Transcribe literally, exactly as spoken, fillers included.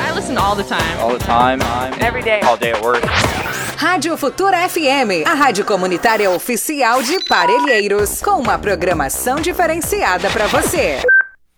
I listen all the time. All the time. Every day. All day at work. Rádio Futura F M, a rádio comunitária oficial de Parelheiros, com uma programação diferenciada para você.